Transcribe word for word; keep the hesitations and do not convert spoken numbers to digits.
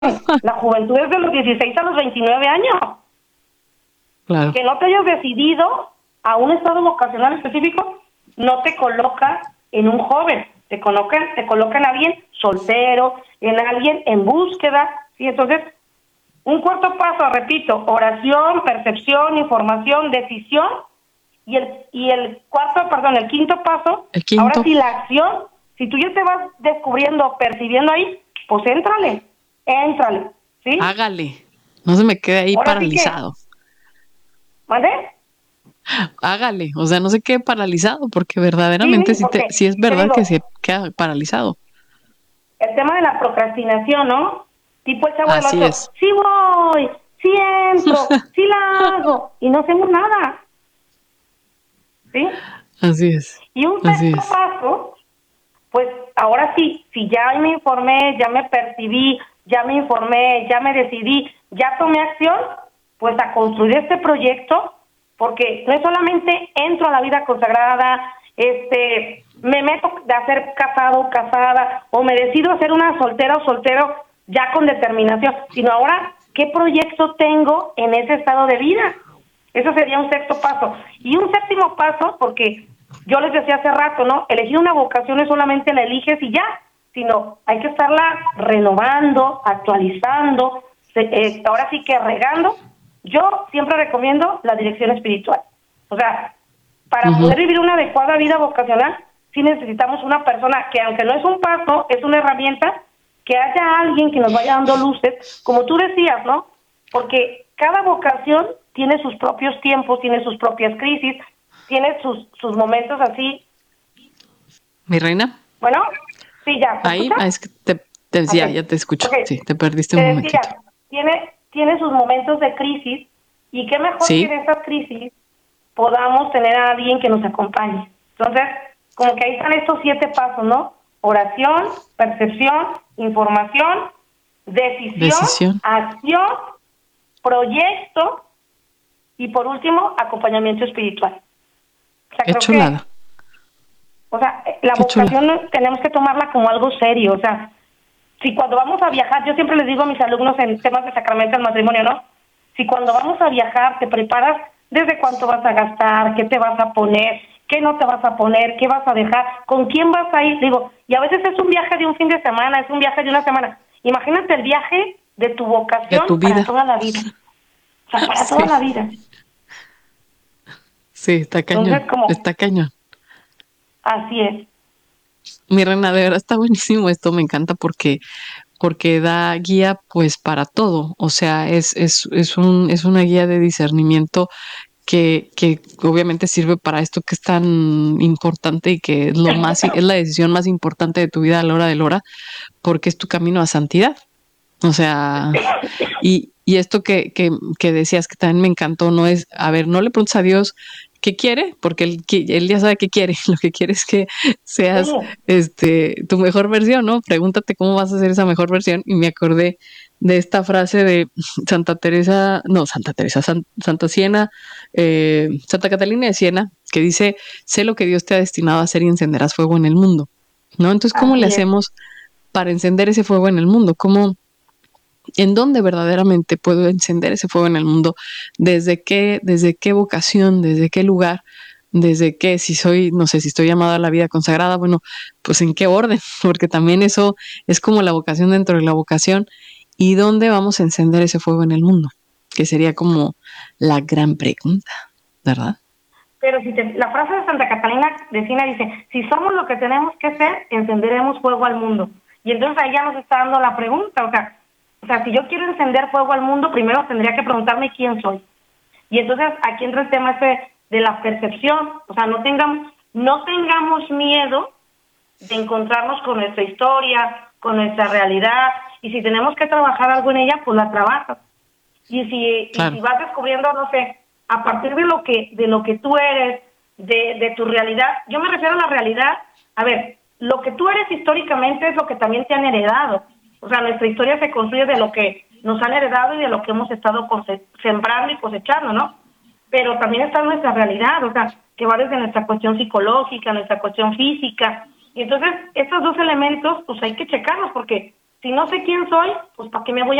La juventud es de los dieciséis a los veintinueve años. Claro. Que no te hayas decidido a un estado vocacional específico no te coloca en un joven, te coloca, te coloca en alguien soltero, en alguien en búsqueda, ¿sí? Entonces, un cuarto paso, repito, oración, percepción, información, decisión, y el y el cuarto, perdón, el quinto paso, El quinto. ahora sí la acción. Si tú ya te vas descubriendo, percibiendo ahí, pues éntrale, éntrale, ¿sí? Hágale, no se me quede ahí Ahora paralizado. Sí que, ¿vale? Hágale, o sea, no se quede paralizado, porque verdaderamente Sí, sí, te, porque, sí es te verdad digo, que se queda paralizado. el tema de la procrastinación, ¿no? Tipo el chavo del Así ocho, es. sí voy, sí entro, sí la hago, y no hacemos nada, ¿sí? Así es, Y un así sexto es. paso, pues ahora sí, si ya me informé, ya me percibí, ya me informé, ya me decidí, ya tomé acción, pues a construir este proyecto, porque no es solamente entro a la vida consagrada, este, me meto de hacer casado o casada, o me decido hacer una soltera o soltero ya con determinación, sino ahora, ¿qué proyecto tengo en ese estado de vida? Eso sería un sexto paso. Y un séptimo paso, porque yo les decía hace rato, ¿no? Elegir una vocación no es solamente la eliges y ya, sino hay que estarla renovando, actualizando, se, eh, ahora sí que regando. Yo siempre recomiendo la dirección espiritual. O sea, para Uh-huh. poder vivir una adecuada vida vocacional, sí necesitamos una persona que, aunque no es un paso, es una herramienta, que haya alguien que nos vaya dando luces, como tú decías, ¿no? Porque cada vocación tiene sus propios tiempos, tiene sus propias crisis, tiene sus, sus momentos así. ¿Mi reina? Bueno, sí, ya, ¿me Ahí, escuchas? ah, es que te, te decía, Okay. ya te escucho. Okay. Sí, te perdiste Te un momentito. decía, tiene, tiene sus momentos de crisis, y qué mejor que Sí, en esas crisis podamos tener a alguien que nos acompañe. Entonces, como que ahí están estos siete pasos, ¿no? Oración, percepción, información, decisión, decisión. acción, proyecto y por último, acompañamiento espiritual. O sea, Qué creo chulada. que, o sea, la Qué chulada. vocación tenemos que tomarla como algo serio. O sea, si cuando vamos a viajar, yo siempre les digo a mis alumnos en temas de sacramento del matrimonio, ¿no? Si cuando vamos a viajar te preparas desde cuánto vas a gastar, qué te vas a poner, qué no te vas a poner, qué vas a dejar, con quién vas a ir. Digo, y a veces es un viaje de un fin de semana, es un viaje de una semana. Imagínate el viaje de tu De tu vocación para vida. toda la vida. O sea, para toda Sí, la vida. sí, está Entonces, cañón. como, Está cañón. así es. Mi reina, de verdad está buenísimo esto, me encanta porque, porque da guía pues para todo. O sea, es, es, es un, es una guía de discernimiento que, que obviamente sirve para esto que es tan importante y que es lo más, es la decisión más importante de tu vida a la hora de la hora, porque es tu camino a santidad. O sea, y, y esto que, que, que decías que también me encantó, no es, a ver, no le preguntes a Dios qué quiere, porque él, él ya sabe qué quiere, lo que quiere es que seas Sí, este, tu mejor versión, ¿no? Pregúntate cómo vas a ser esa mejor versión, y me acordé de esta frase de Santa Teresa, no, Santa Teresa, San, Santa Siena, eh, Santa Catalina de Siena, que dice, sé lo que Dios te ha destinado a hacer y encenderás fuego en el mundo, ¿no? Entonces, ¿cómo le así es. hacemos para encender ese fuego en el mundo? ¿Cómo, en dónde verdaderamente puedo encender ese fuego en el mundo? ¿Desde qué, desde qué vocación, desde qué lugar, desde qué, si soy, no sé, si estoy llamada a la vida consagrada, bueno, pues en qué orden? Porque también eso es como la vocación dentro de la vocación. ¿Y dónde vamos a encender ese fuego en el mundo? Que sería como la gran pregunta, ¿verdad? Pero si te, la frase de Santa Catalina de Siena dice, si somos lo que tenemos que ser, encenderemos fuego al mundo. Y entonces ahí ya nos está dando la pregunta, o sea, o sea, si yo quiero encender fuego al mundo, primero tendría que preguntarme quién soy. Y entonces aquí entra el tema ese de la percepción, o sea, no tengamos, no tengamos miedo de encontrarnos con nuestra historia, con nuestra realidad, y si tenemos que trabajar algo en ella, pues la trabajas. Y si, y Claro. si vas descubriendo, no sé, a partir de lo que, de lo que tú eres, de, de tu realidad, yo me refiero a la realidad, a ver, lo que tú eres históricamente es lo que también te han heredado. O sea, nuestra historia se construye de lo que nos han heredado y de lo que hemos estado cose- sembrando y cosechando, ¿no? Pero también está nuestra realidad, o sea, que va desde nuestra cuestión psicológica, nuestra cuestión física. Y entonces, estos dos elementos, pues hay que checarlos, porque Si no sé quién soy, pues ¿para qué me voy